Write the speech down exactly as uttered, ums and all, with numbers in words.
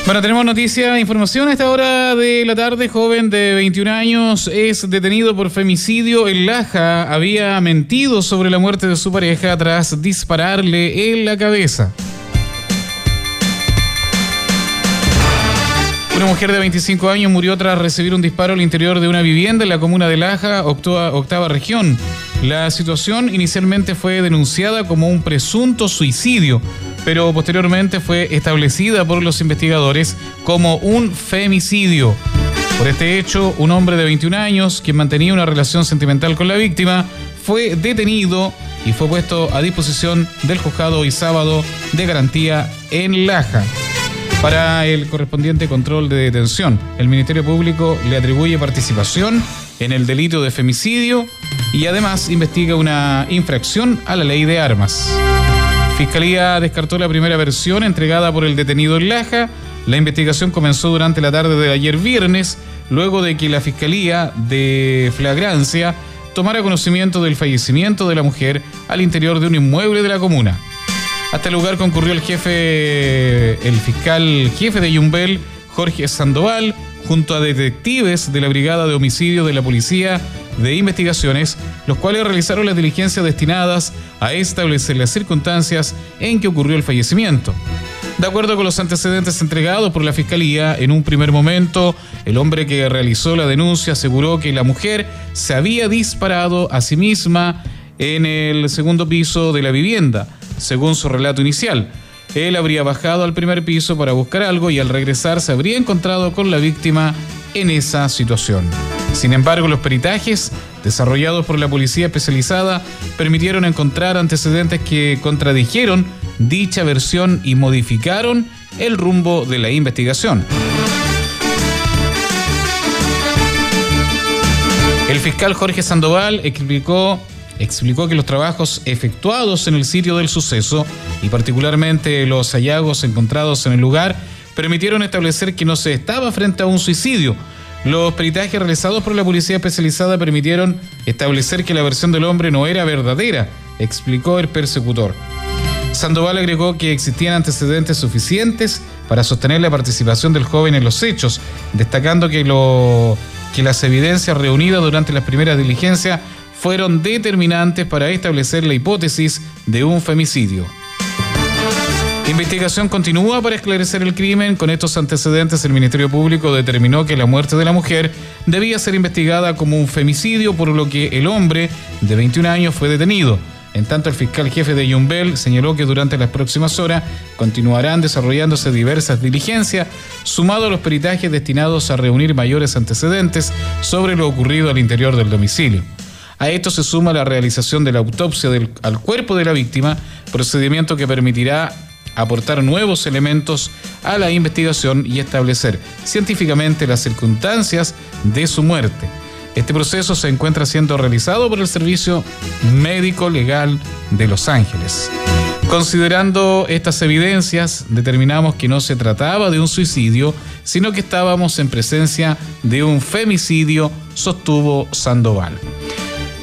Bueno, tenemos noticia, información a esta hora de la tarde. Joven de veintiún años es detenido por femicidio en Laja. Había mentido sobre la muerte de su pareja tras dispararle en la cabeza. Una mujer de veinticinco años murió tras recibir un disparo al interior de una vivienda en la comuna de Laja, octava, octava región. La situación inicialmente fue denunciada como un presunto suicidio, pero posteriormente fue establecida por los investigadores como un femicidio. Por este hecho, un hombre de veintiún años, quien mantenía una relación sentimental con la víctima, fue detenido y fue puesto a disposición del juzgado hoy sábado de garantía en Laja para el correspondiente control de detención. El Ministerio Público le atribuye participación en el delito de femicidio y además investiga una infracción a la ley de armas. Fiscalía descartó la primera versión entregada por el detenido en Laja. La investigación comenzó durante la tarde de ayer viernes, luego de que la Fiscalía de Flagrancia tomara conocimiento del fallecimiento de la mujer al interior de un inmueble de la comuna. Hasta el lugar concurrió el jefe, el fiscal jefe de Yumbel, Jorge Sandoval, junto a detectives de la Brigada de Homicidio de la Policía de Investigaciones, los cuales realizaron las diligencias destinadas a establecer las circunstancias en que ocurrió el fallecimiento. De acuerdo con los antecedentes entregados por la Fiscalía, en un primer momento, el hombre que realizó la denuncia aseguró que la mujer se había disparado a sí misma en el segundo piso de la vivienda, según su relato inicial. Él habría bajado al primer piso para buscar algo y al regresar se habría encontrado con la víctima en esa situación. Sin embargo, los peritajes desarrollados por la policía especializada permitieron encontrar antecedentes que contradijeron dicha versión y modificaron el rumbo de la investigación. El fiscal Jorge Sandoval explicó Explicó que los trabajos efectuados en el sitio del suceso y particularmente los hallazgos encontrados en el lugar permitieron establecer que no se estaba frente a un suicidio. Los peritajes realizados por la policía especializada permitieron establecer que la versión del hombre no era verdadera, explicó el persecutor. Sandoval agregó que existían antecedentes suficientes para sostener la participación del joven en los hechos, destacando que, lo, que las evidencias reunidas durante las primeras diligencias fueron determinantes para establecer la hipótesis de un femicidio. La investigación continúa para esclarecer el crimen. Con estos antecedentes, el Ministerio Público determinó que la muerte de la mujer debía ser investigada como un femicidio, por lo que el hombre de veintiún años fue detenido. En tanto, el fiscal jefe de Yumbel señaló que durante las próximas horas continuarán desarrollándose diversas diligencias, sumado a los peritajes destinados a reunir mayores antecedentes sobre lo ocurrido al interior del domicilio. A esto se suma la realización de la autopsia del, al cuerpo de la víctima, procedimiento que permitirá aportar nuevos elementos a la investigación y establecer científicamente las circunstancias de su muerte. Este proceso se encuentra siendo realizado por el Servicio Médico Legal de Los Ángeles. Considerando estas evidencias, determinamos que no se trataba de un suicidio, sino que estábamos en presencia de un femicidio, sostuvo Sandoval.